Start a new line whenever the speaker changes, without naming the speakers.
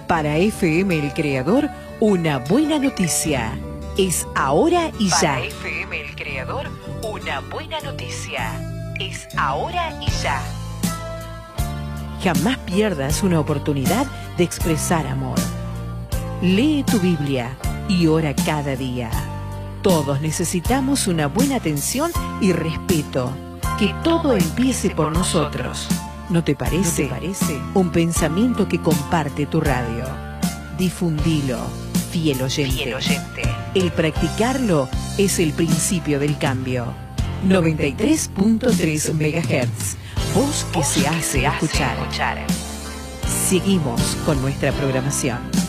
Para FM El Creador, una buena noticia. Es ahora y ya. Para FM El Creador, una buena noticia. Es ahora y ya. Jamás pierdas una oportunidad de expresar amor. Lee tu Biblia y ora cada día. Todos necesitamos una buena atención y respeto. Que todo empiece por nosotros. ¿No te parece? ¿No te parece? Un pensamiento que comparte tu radio. Difundilo, fiel oyente. Fiel oyente. El practicarlo es el principio del cambio. 93.3 MHz. Voz que se hace escuchar. Seguimos con nuestra programación.